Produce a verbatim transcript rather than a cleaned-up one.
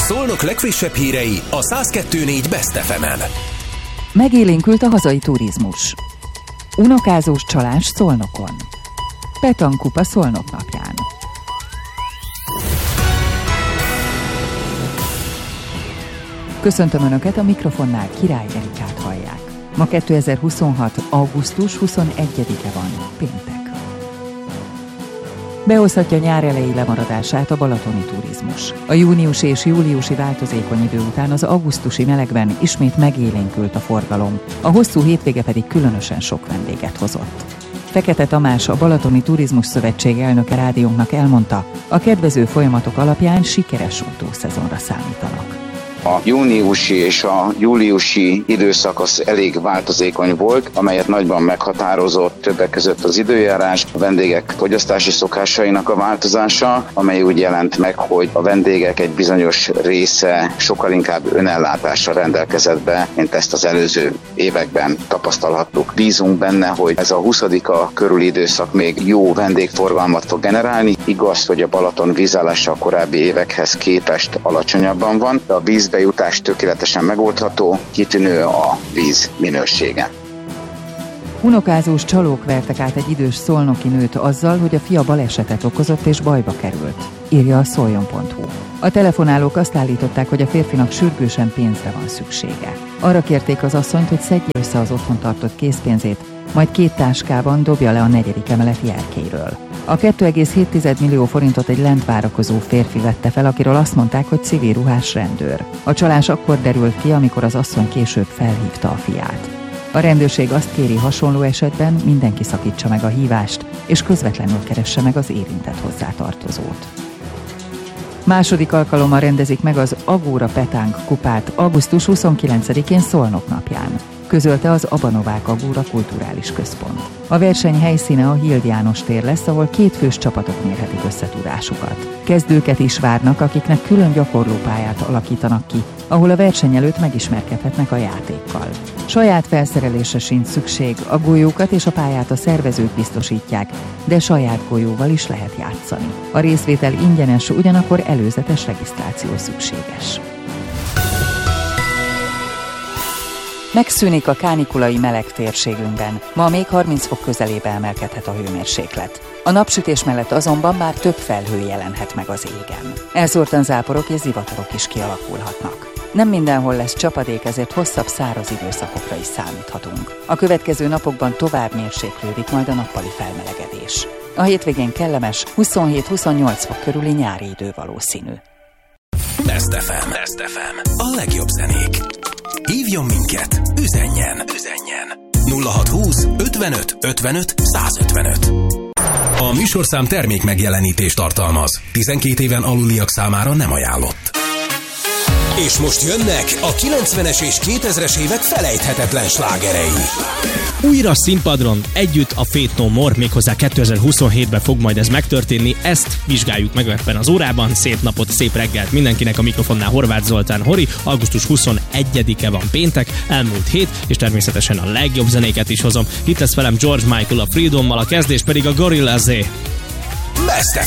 Szolnok legfrissebb hírei a száz kettő négy Best ef emen. Megélénkült a hazai turizmus. Unokázós csalás Szolnokon. Petangkupa Szolnok napján. Köszöntöm Önöket, a mikrofonnál Király Erikát hallják. Ma kétezer-huszonhat. augusztus huszonegyedike van, péntek. Behozhatja nyár eleji lemaradását a balatoni turizmus. A júniusi és júliusi változékony idő után az augusztusi melegben ismét megélénkült a forgalom, a hosszú hétvége pedig különösen sok vendéget hozott. Fekete Tamás, a Balatoni Turizmus Szövetség elnöke rádiónknak elmondta, a kedvező folyamatok alapján sikeres utószezonra számítanak. A júniusi és a júliusi időszak az elég változékony volt, amelyet nagyban meghatározott többek között az időjárás, a vendégek fogyasztási szokásainak a változása, amely úgy jelent meg, hogy a vendégek egy bizonyos része sokkal inkább önellátással rendelkezett be, mint ezt az előző években tapasztalhattuk. Bízunk benne, hogy ez a huszadika körüli időszak még jó vendégforgalmat fog generálni. Igaz, hogy a Balaton vízállása a korábbi évekhez képest alacsonyabban van, de a víz bejutás tökéletesen megoldható, kitűnő a víz minősége. Unokázós csalók vertek át egy idős szolnoki nőt azzal, hogy a fia balesetet okozott és bajba került, írja a szoljon pont hu. A telefonálók azt állították, hogy a férfinak sürgősen pénzre van szüksége. Arra kérték az asszonyt, hogy szedje össze az otthon tartott készpénzét, majd két táskában dobja le a negyedik emeleti erkélyről. A két egész hét millió forintot egy lent várakozó férfi vette fel, akiről azt mondták, hogy civil ruhás rendőr. A csalás akkor derült ki, amikor az asszony később felhívta a fiát. A rendőrség azt kéri, hasonló esetben mindenki szakítsa meg a hívást, és közvetlenül keresse meg az érintett hozzátartozót. Második alkalommal rendezik meg az Agóra Petangkupát augusztus huszonkilencedikén Szolnok napján, közölte az Abanovák Agóra Kulturális Központ. A verseny helyszíne a Hild János tér lesz, ahol két fős csapatok mérhetik összetudásukat. Kezdőket is várnak, akiknek külön gyakorlópályát alakítanak ki, ahol a verseny előtt megismerkedhetnek a játékkal. Saját felszerelésre sincs szükség, a golyókat és a pályát a szervezők biztosítják, de saját golyóval is lehet játszani. A részvétel ingyenes, ugyanakkor előzetes regisztráció szükséges. Megszűnik a kánikulai meleg térségünkben, ma még harminc fok közelébe emelkedhet a hőmérséklet. A napsütés mellett azonban már több felhő jelenhet meg az égen. Elszórtan záporok és zivatarok is kialakulhatnak. Nem mindenhol lesz csapadék, ezért hosszabb száraz időszakokra is számíthatunk. A következő napokban tovább mérséklődik majd a nappali felmelegedés. A hétvégén kellemes, huszonhét-huszonnyolc fok körüli nyári idő valószínű. Best ef em. Best ef em. A legjobb zenék. Hívjon minket, üzenjen, üzenjen. nulla hat húsz ötvenöt ötvenöt százötvenöt. A műsorszám termék megjelenítést tartalmaz. tizenkét éven aluliak számára nem ajánlott. És most jönnek a kilencvenes és kétezres évek felejthetetlen slágerei. Újra színpadon, együtt a Fate No More, méghozzá kétezer-huszonhétben fog majd ez megtörténni, ezt vizsgáljuk meg ebben az órában. Szép napot, szép reggelt mindenkinek, a mikrofonnál Horváth Zoltán Hori. augusztus huszonegyedike van péntek, elmúlt hét, és természetesen a legjobb zenéket is hozom. Itt lesz velem George Michael a Freedommal, a kezdés pedig a Gorillazé. Best